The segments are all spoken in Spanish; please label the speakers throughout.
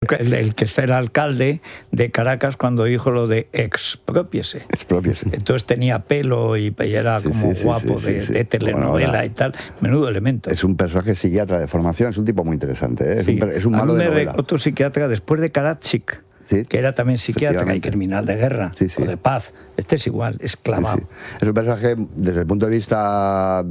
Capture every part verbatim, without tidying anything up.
Speaker 1: el, el que era alcalde de Caracas cuando dijo lo de expropiese.
Speaker 2: Expropiese.
Speaker 1: Entonces tenía pelo y, y era
Speaker 2: Sí,
Speaker 1: como
Speaker 2: sí, sí,
Speaker 1: guapo
Speaker 2: sí,
Speaker 1: de,
Speaker 2: sí, sí.
Speaker 1: de telenovela
Speaker 2: Bueno,
Speaker 1: y tal. Menudo elemento.
Speaker 2: Es un personaje psiquiatra de formación, es un tipo muy interesante, ¿eh? es,
Speaker 1: Sí.
Speaker 2: un, es un
Speaker 1: A
Speaker 2: malo
Speaker 1: mí
Speaker 2: de
Speaker 1: me
Speaker 2: novela.
Speaker 1: re- Otro psiquiatra después de Karatzik,
Speaker 2: Sí,
Speaker 1: que era también psiquiatra y
Speaker 2: efectivamente.
Speaker 1: criminal de guerra
Speaker 2: Sí, sí.
Speaker 1: o de paz. Este es igual, es clavado.
Speaker 2: Sí, sí. Es un personaje, desde el punto de vista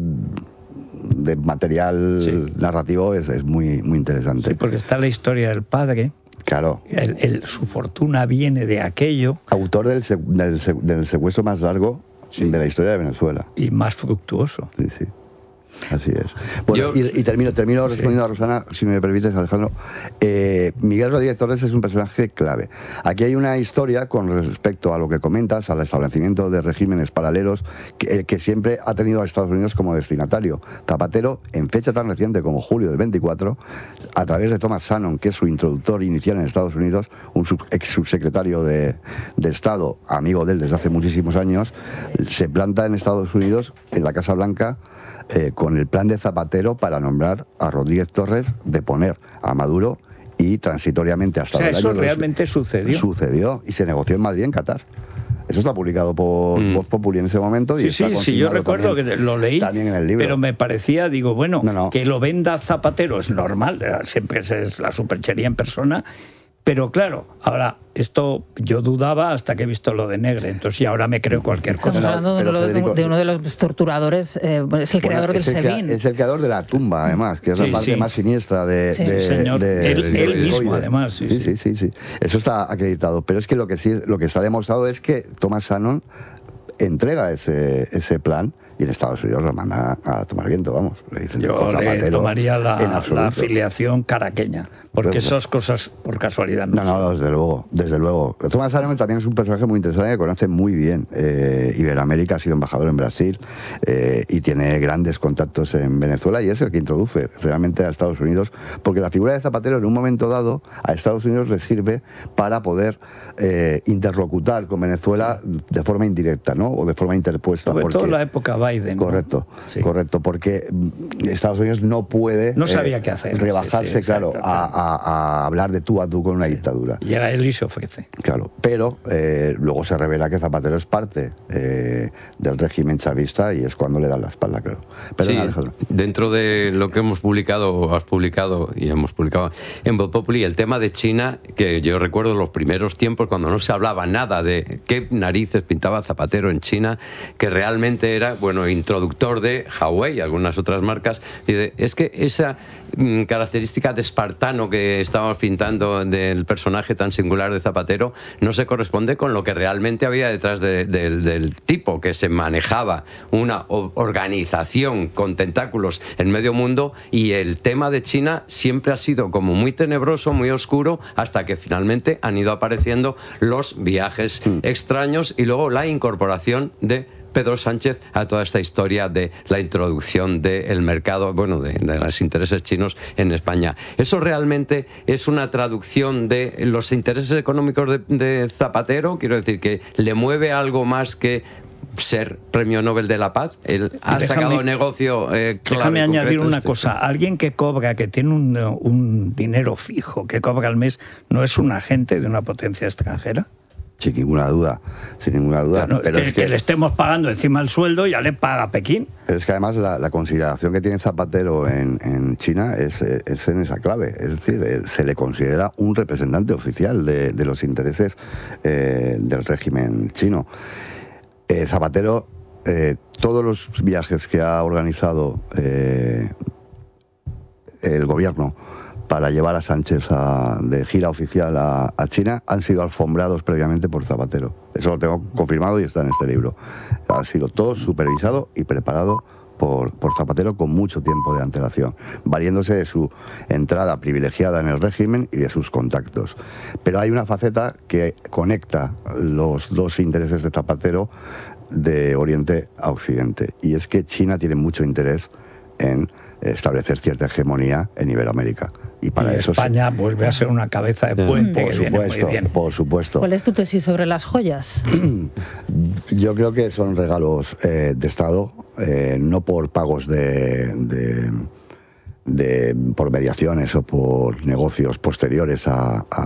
Speaker 2: de material
Speaker 1: Sí.
Speaker 2: narrativo, es, es muy, muy interesante.
Speaker 1: Sí, porque está la historia del padre.
Speaker 2: Claro.
Speaker 1: El, el, su fortuna viene de aquello.
Speaker 2: Autor del, sec- del, sec- del secuestro más largo
Speaker 1: Sí.
Speaker 2: de la historia de Venezuela.
Speaker 1: Y más fructuoso.
Speaker 2: Sí, sí. Así es. Bueno,
Speaker 3: Yo-
Speaker 2: y, y termino, termino
Speaker 1: Sí.
Speaker 2: respondiendo a Rosana, si me permites, Alejandro. Eh, Miguel Rodríguez Torres es un personaje clave. Aquí hay una historia con respecto a lo que comentas, al establecimiento de regímenes paralelos que, que siempre ha tenido a Estados Unidos como destinatario. Zapatero, en fecha tan reciente como julio del veinticuatro, a través de Thomas Shannon, que es su introductor inicial en Estados Unidos, un sub, ex subsecretario de, de Estado, amigo de él desde hace muchísimos años, se planta en Estados Unidos, en la Casa Blanca, eh, con el plan de Zapatero para nombrar a Rodríguez Torres, de poner a Maduro y transitoriamente hasta
Speaker 1: O sea,
Speaker 2: el
Speaker 1: eso
Speaker 2: año
Speaker 1: realmente
Speaker 2: dos-
Speaker 1: sucedió.
Speaker 2: Sucedió y se negoció en Madrid, en Qatar. Eso está publicado por
Speaker 3: Mm.
Speaker 2: Voz Populi en ese momento. Y
Speaker 1: Sí,
Speaker 2: está
Speaker 1: sí, sí, yo
Speaker 2: consignado
Speaker 1: recuerdo
Speaker 2: también-
Speaker 1: que lo leí,
Speaker 2: también en el libro.
Speaker 1: pero me parecía, digo, bueno,
Speaker 2: No, no.
Speaker 1: que lo venda Zapatero es normal, eh, siempre es la superchería en persona, pero claro, ahora, esto yo dudaba hasta que he visto lo de Negre, entonces y ahora me creo cualquier
Speaker 4: Estamos
Speaker 1: cosa.
Speaker 2: Pero-
Speaker 4: hablando de,
Speaker 2: pero
Speaker 4: uno, de
Speaker 2: Federico-
Speaker 4: un- de uno de los torturadores, eh, bueno, es el
Speaker 2: Bueno,
Speaker 4: creador del
Speaker 2: es el crea-
Speaker 4: SEBIN.
Speaker 2: Es el creador de la tumba, además, que es
Speaker 1: Sí,
Speaker 2: la parte
Speaker 1: sí.
Speaker 2: más siniestra de,
Speaker 4: Sí.
Speaker 2: de-
Speaker 1: Señor,
Speaker 2: de-
Speaker 1: él-
Speaker 2: del
Speaker 1: él mismo,
Speaker 2: ovoide.
Speaker 1: además, sí,
Speaker 2: sí,
Speaker 1: sí.
Speaker 2: sí, sí, sí. Eso está acreditado. Pero es que lo que sí, lo que está demostrado es que Thomas Shannon entrega ese, ese plan y en Estados Unidos lo manda a tomar viento, vamos. Le dicen
Speaker 1: Yo
Speaker 2: con
Speaker 1: le
Speaker 2: Zapatero
Speaker 1: tomaría
Speaker 2: en
Speaker 1: la,
Speaker 2: absoluto.
Speaker 1: la afiliación caraqueña, porque
Speaker 2: Pues,
Speaker 1: esas cosas por casualidad
Speaker 2: No, no, desde luego, desde luego. Thomas Shannon también es un personaje muy interesante que conoce muy bien eh, Iberoamérica, ha sido embajador en Brasil eh, y tiene grandes contactos en Venezuela y es el que introduce realmente a Estados Unidos, porque la figura de Zapatero en un momento dado a Estados Unidos le sirve para poder eh, interlocutar con Venezuela de forma indirecta, ¿no? O de forma interpuesta.
Speaker 1: Sobre
Speaker 2: porque,
Speaker 1: todo en la época Biden, ¿no?
Speaker 2: Correcto,
Speaker 1: Sí.
Speaker 2: correcto, porque mm, Estados Unidos no puede
Speaker 1: No sabía qué hacer.
Speaker 2: rebajarse,
Speaker 1: Sí, sí,
Speaker 2: claro,
Speaker 1: exacto,
Speaker 2: a,
Speaker 1: claro.
Speaker 2: a- a hablar de tú a tú con una dictadura.
Speaker 1: Y era él y se ofrece.
Speaker 2: Claro, pero eh, luego se revela que Zapatero es parte eh, del régimen chavista y es cuando le dan la espalda, creo. Perdón,
Speaker 3: Sí,
Speaker 2: Alejandro.
Speaker 3: dentro de lo que hemos publicado, o has publicado y hemos publicado en Voz Populi, el tema de China, que yo recuerdo los primeros tiempos cuando no se hablaba nada de qué narices pintaba Zapatero en China, que realmente era, bueno, introductor de Huawei y algunas otras marcas, y de, es que esa mm, característica de espartano que estábamos pintando del personaje tan singular de Zapatero no se corresponde con lo que realmente había detrás de- de- del tipo, que se manejaba una o- organización con tentáculos en medio mundo, y el tema de China siempre ha sido como muy tenebroso, muy oscuro, hasta que finalmente han ido apareciendo los viajes extraños y luego la incorporación de Pedro Sánchez a toda esta historia de la introducción del mercado, bueno, de, de los intereses chinos en España. ¿Eso realmente es una traducción de los intereses económicos de, de Zapatero? Quiero decir, que le mueve algo más que ser Premio Nobel de la Paz. Él ha
Speaker 1: Déjame-
Speaker 3: sacado negocio eh, clave,
Speaker 1: Déjame añadir
Speaker 3: concreto,
Speaker 1: una
Speaker 3: este.
Speaker 1: cosa. Alguien que cobra, que tiene un, un dinero fijo, que cobra al mes, ¿no es un agente de una potencia extranjera?
Speaker 2: Sin ninguna duda, sin ninguna duda.
Speaker 1: Claro,
Speaker 2: pero,
Speaker 1: que,
Speaker 2: es que,
Speaker 1: que le estemos pagando encima el sueldo, ya le paga Pekín.
Speaker 2: pero es que además la, la consideración que tiene Zapatero en, en China es, eh, es en esa clave. Es decir, eh, se le considera un representante oficial de, de los intereses eh, del régimen chino. Eh, Zapatero, eh, todos los viajes que ha organizado eh, el gobierno para llevar a Sánchez a- de gira oficial a, a China han sido alfombrados previamente por Zapatero. Eso lo tengo confirmado y está en este libro. Ha sido todo supervisado y preparado por, por Zapatero con mucho tiempo de antelación, valiéndose de su entrada privilegiada en el régimen y de sus contactos. Pero hay una faceta que conecta los dos intereses de Zapatero de Oriente a Occidente, y es que China tiene mucho interés en establecer cierta hegemonía en Iberoamérica. Y para
Speaker 1: y
Speaker 2: eso se-
Speaker 1: España vuelve a ser una cabeza de puente.
Speaker 2: por
Speaker 1: que viene muy
Speaker 2: supuesto,
Speaker 1: bien.
Speaker 2: por supuesto.
Speaker 4: ¿Cuál es tu tesis sobre las joyas?
Speaker 2: Yo creo que son regalos eh, de Estado, eh, no por pagos de, de- de- por mediaciones o por negocios posteriores a, a